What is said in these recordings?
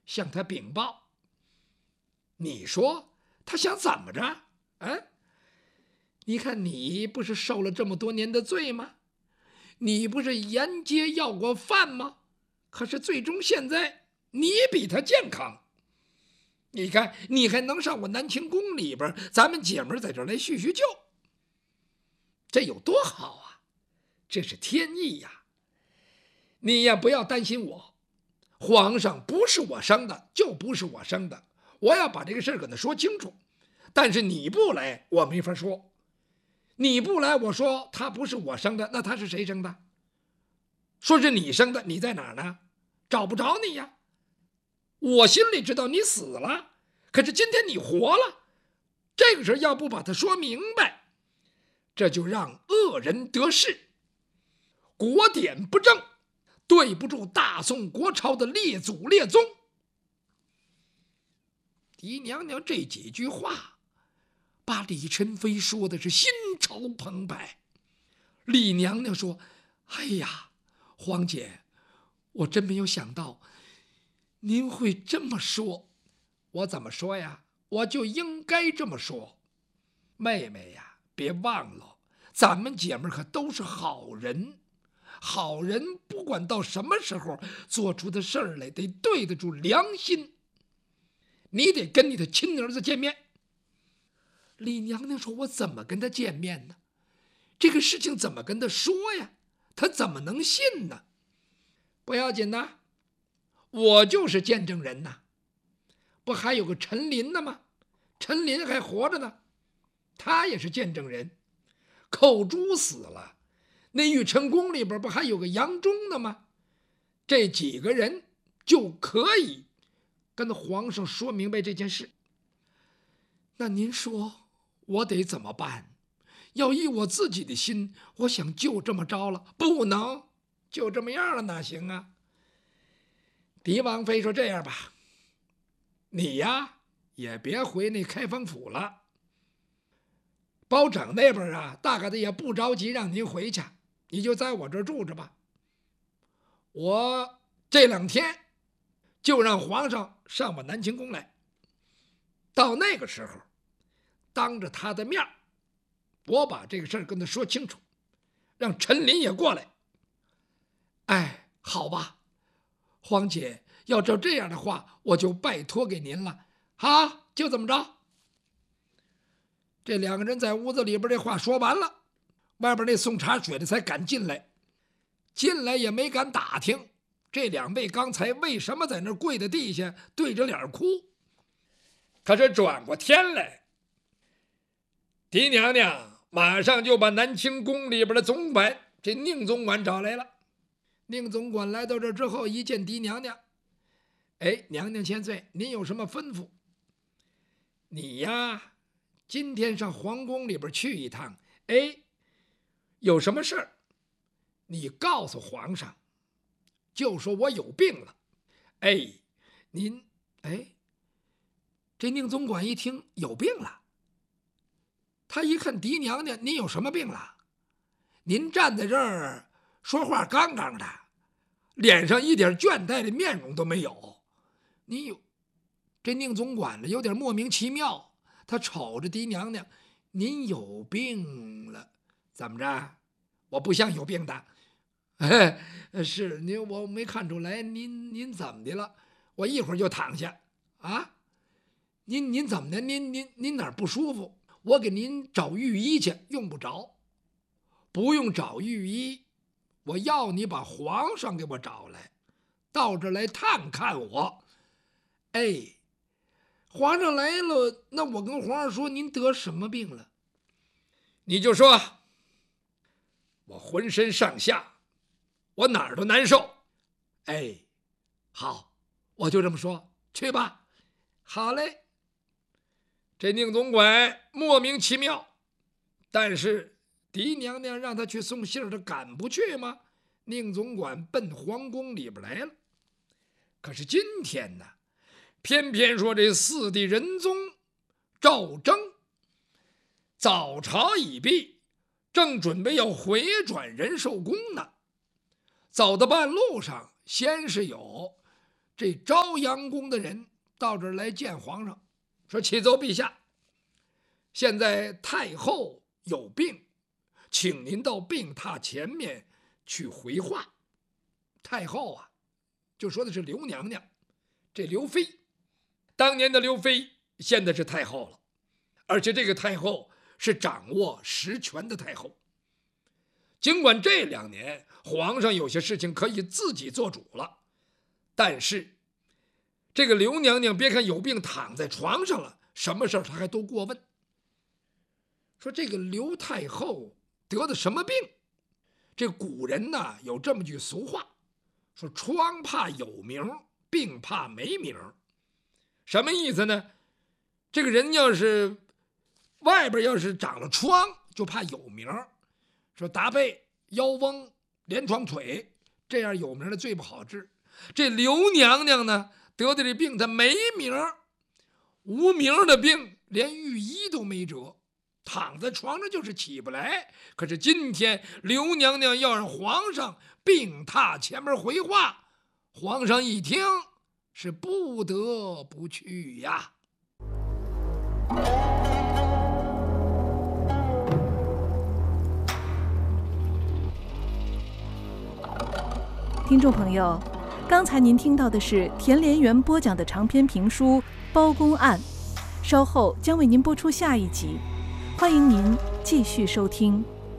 向他禀报。你说他想怎么着？你看你不是受了这么多年的罪吗？你不是沿街要过饭吗？可是最终现在你比他健康，你看你还能上我南清宫里边，咱们姐们在这儿来叙叙旧，这有多好啊！这是天意呀！你呀不要担心我，皇上不是我生的就不是我生的，我要把这个事儿跟他说清楚。但是你不来我没法说，你不来我说他不是我生的，那他是谁生的？说是你生的，你在哪儿呢？找不着你呀。我心里知道你死了，可是今天你活了，这个事要不把它说明白，这就让恶人得势，国典不正，对不住大宋国朝的列祖列宗。狄娘娘这几句话把李宸妃说的是心潮澎湃。李娘娘说：哎呀，皇姐，我真没有想到您会这么说。我怎么说呀？我就应该这么说。妹妹呀，别忘了，咱们姐妹可都是好人，好人不管到什么时候做出的事儿来得对得住良心。你得跟你的亲儿子见面。李娘娘说：我怎么跟他见面呢？这个事情怎么跟他说呀？他怎么能信呢？不要紧呐，我就是见证人呐。不还有个陈琳呢吗？陈琳还活着呢，他也是见证人。寇珠死了，那玉成宫里边不还有个杨忠呢吗？这几个人就可以跟皇上说明白这件事。那您说我得怎么办？要依我自己的心，我想就这么着了，不能就这么样了，哪行啊？狄王妃说：这样吧，你呀也别回那开封府了，包拯那边啊大概的也不着急让您回去，你就在我这儿住着吧。我这2天就让皇上上我南清宫来，到那个时候当着他的面我把这个事儿跟他说清楚，让陈琳也过来。哎，好吧，皇姐，要照这样的话，我就拜托给您了。好，就这么着。这2个人在屋子里边这话说完了，外边那送茶水的才敢进来，进来也没敢打听这2位刚才为什么在那跪在地下对着脸哭。可是转过天来，狄娘娘马上就把南清宫里边的总管这宁总管找来了。宁总管来到这之后，一见狄娘娘，哎，娘娘千岁，您有什么吩咐？你呀今天上皇宫里边去一趟，哎，有什么事儿你告诉皇上，就说我有病了。哎，您，哎，这宁总管一听有病了，他一看狄娘娘，您有什么病了？您站在这儿说话杠杠的，脸上一点倦怠的面容都没有。你有这宁总管呢有点莫名其妙，他瞅着狄娘娘，您有病了？怎么着？我不像有病的。哎，是您，我没看出来，您怎么的了？我一会儿就躺下啊。您怎么的？您哪儿不舒服？我给您找御医去，用不着，不用找御医，我要你把皇上给我找来，到这儿来探看我。哎，皇上来了，那我跟皇上说您得什么病了，你就说我浑身上下我哪儿都难受。哎，好，我就这么说，去吧。好嘞。这宁总管莫名其妙，但是狄娘娘让他去送信儿，他敢不去吗？宁总管奔皇宫里边来了。可是今天呢，偏偏说这4弟仁宗赵祯早朝已毕，正准备要回转仁寿宫呢。走到半路上，先是有这朝阳宫的人到这儿来见皇上，说启奏陛下，现在太后有病，请您到病榻前面去回话。太后啊，就说的是刘娘娘，这刘妃，当年的刘妃现在是太后了，而且这个太后是掌握实权的太后。尽管这2年皇上有些事情可以自己做主了，但是这个刘娘娘别看有病躺在床上了，什么事她还都过问。说这个刘太后得的什么病？这古人呢有这么句俗话，说疮怕有名，病怕没名。什么意思呢？这个人要是外边要是长了疮，就怕有名。说达贝、腰翁、连床腿，这样有名的最不好治。这刘娘娘呢得的这病，她没名，无名的病，连御医都没辙，躺在床上就是起不来。可是今天刘娘娘要让皇上病榻前面回话，皇上一听是不得不去呀。 听众朋友，刚才您听到的是田连元播讲的长篇评书《包公案》，稍后将为您播出下一集，欢迎您继续收听。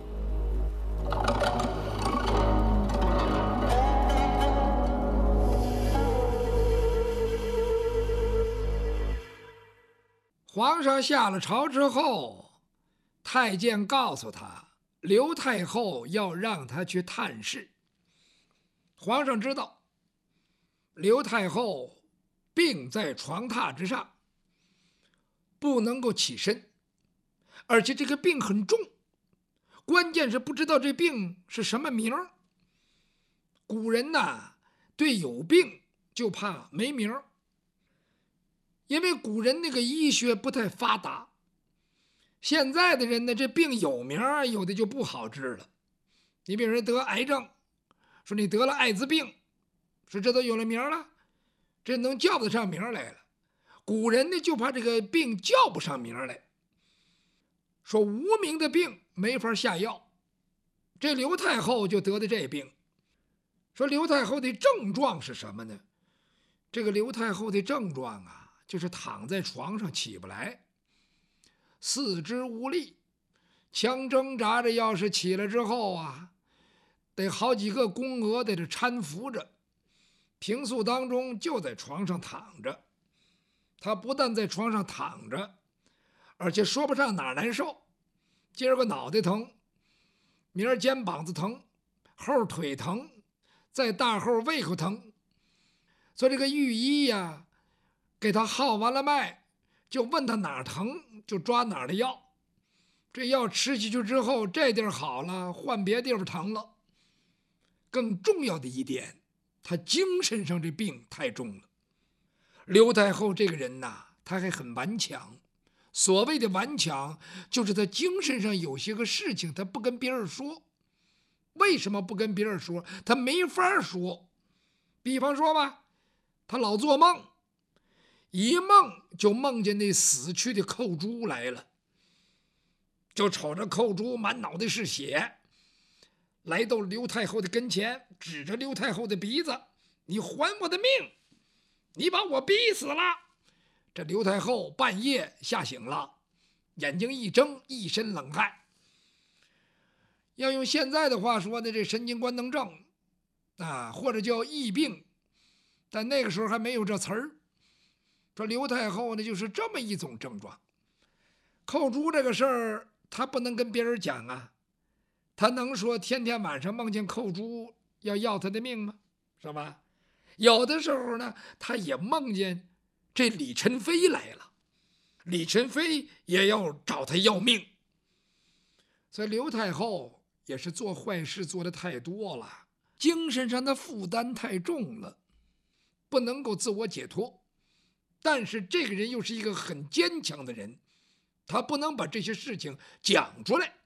皇上下了朝之后，太监告诉他，刘太后要让他去探视。皇上知道刘太后病在床榻之上，不能够起身，而且这个病很重，关键是不知道这病是什么名儿。古人呐，对有病就怕没名儿，因为古人那个医学不太发达。现在的人呢，这病有名儿，有的就不好治了。你比如说得癌症，说你得了艾滋病，说这都有了名了，这能叫得上名来了。古人呢就怕这个病叫不上名来，说无名的病没法下药。这刘太后就得的这病。说刘太后的症状是什么呢？这个刘太后的症状啊，就是躺在床上起不来，四肢无力，强挣扎着，要是起来之后啊，得好几个宫娥在这搀扶着，平素当中就在床上躺着。他不但在床上躺着，而且说不上哪儿难受，今儿个脑袋疼，明儿肩膀子疼，后腿疼，再大后胃口疼。所以这个御医呀，给他号完了脉，就问他哪儿疼，就抓哪儿的药。这药吃下去之后，这地儿好了，换别地方疼了。更重要的一点，他精神上这病太重了。刘太后这个人呐，她还很顽强。所谓的顽强，就是她精神上有些个事情，她不跟别人说。为什么不跟别人说？她没法说。比方说吧，她老做梦，一梦就梦见那死去的寇珠来了，就瞅着寇珠满脑袋是血，来到刘太后的跟前，指着刘太后的鼻子：“你还我的命！你把我逼死了！”这刘太后半夜吓醒了，眼睛一睁，一身冷汗。要用现在的话说呢，这神经官能症啊，或者叫疫病，但那个时候还没有这词儿。说刘太后呢，就是这么一种症状。寇珠这个事儿，他不能跟别人讲啊，他能说天天晚上梦见寇珠要他的命吗？是吧？有的时候呢，他也梦见这李宸妃来了，李宸妃也要找他要命。所以刘太后也是做坏事做的太多了，精神上的负担太重了，不能够自我解脱。但是这个人又是一个很坚强的人，他不能把这些事情讲出来。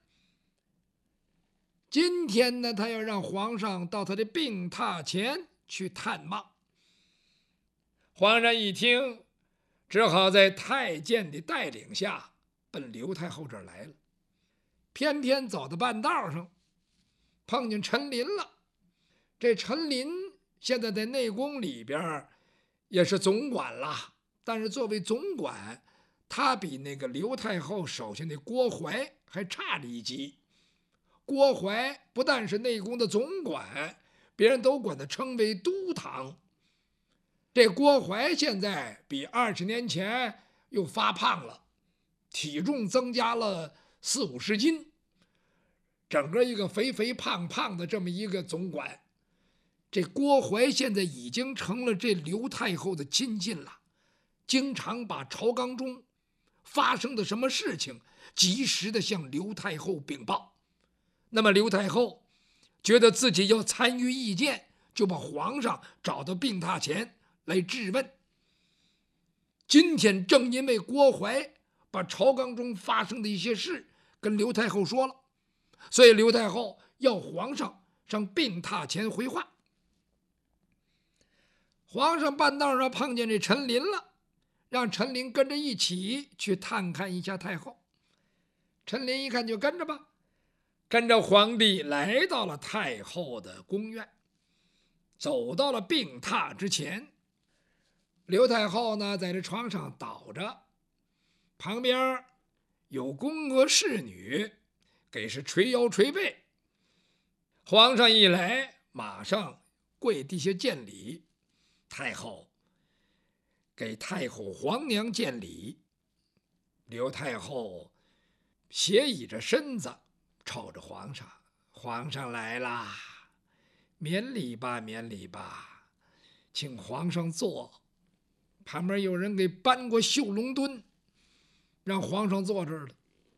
今天呢，他要让皇上到他的病榻前去探望。 皇上一听，只好在太监的带领下奔刘太后这儿来了。偏偏走到半道上，碰见陈琳了。这陈琳现在在内宫里边也是总管了，但是作为总管，他比那个刘太后手下那郭槐还差了一级。郭槐不但是内宫的总管，别人都管他称为都堂。这郭槐现在比20年前又发胖了，体重增加了40-50斤，整个一个肥肥胖胖的这么一个总管。这郭槐现在已经成了这刘太后的亲近了，经常把朝纲中发生的什么事情及时的向刘太后禀报。那么刘太后觉得自己要参与意见，就把皇上找到病榻前来质问。今天正因为郭槐把朝纲中发生的一些事跟刘太后说了，所以刘太后要皇上上病榻前回话。皇上半道上碰见这陈琳了，让陈琳跟着一起去探看一下太后。陈琳一看就跟着吧，跟着皇帝来到了太后的宫院，走到了病榻之前。刘太后呢，在这床上倒着，旁边有宫娥侍女给是捶腰捶背。皇上一来，马上跪地下见礼。太后给太后皇娘见礼。刘太后斜倚着身子瞅着皇上，皇上来啦，免礼吧，免礼吧，请皇上坐。旁边有人给搬过绣龙墩，让皇上坐这儿了。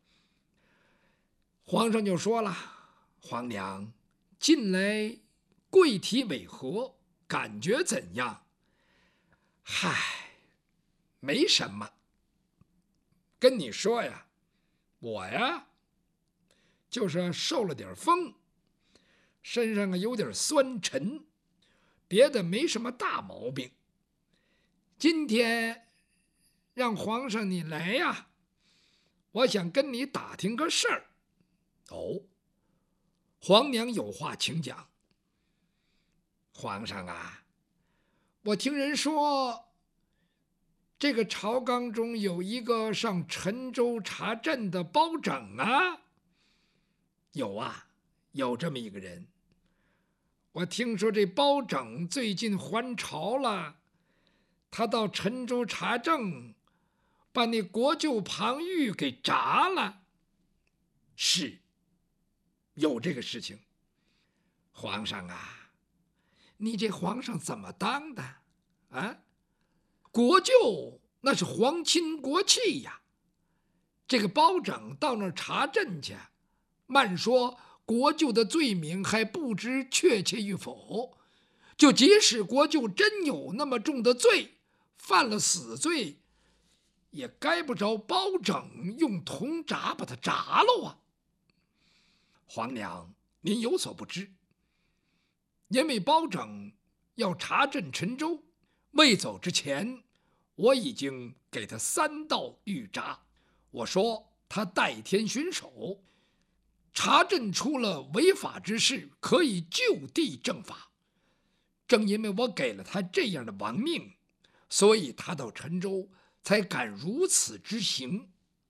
皇上就说了，皇娘近来贵体为何，感觉怎样？嗨，没什么。跟你说呀，我呀就是受了点风，身上有点酸沉，别的没什么大毛病。今天让皇上你来呀，我想跟你打听个事儿。哦，皇娘有话请讲。皇上啊，我听人说，这个朝纲中有一个上陈州查镇的包拯啊。有啊，有这么一个人。我听说这包拯最近还朝了，他到陈州查证，把那国舅庞玉给铡了。是，有这个事情。皇上啊，你这皇上怎么当的啊？国舅那是皇亲国戚呀，这个包拯到那儿查镇去，慢说国舅的罪名还不知确切与否，就即使国舅真有那么重的罪，犯了死罪，也该不着包拯用铜铡把他铡了啊。皇娘，您有所不知，因为包拯要查镇陈州，未走之前，我已经给他3道御铡。我说他代天巡守，查镇出了违法之事，可以就地正法。正因为我给了他这样的亡命，所以他到陈州才敢如此之行。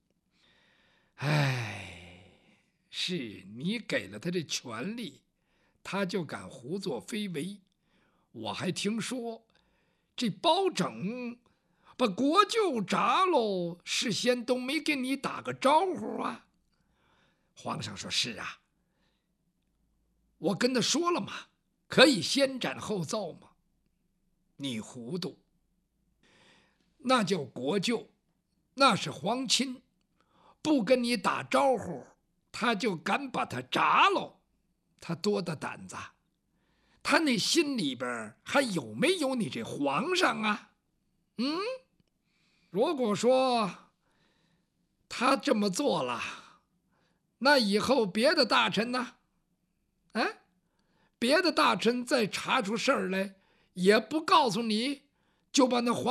哎，是你给了他这权利，他就敢胡作非为。我还听说这包拯把国舅铡喽，事先都没跟你打个招呼啊。皇上说是啊，我跟他说了嘛，可以先斩后奏嘛。你糊涂，那叫国舅，那是皇亲，不跟你打招呼，他就敢把他铡喽，他多大胆子？他那心里边还有没有你这皇上啊？如果说他这么做了，那以后别的大臣呢？别的大臣再查出事儿来，也不告诉你，就把那皇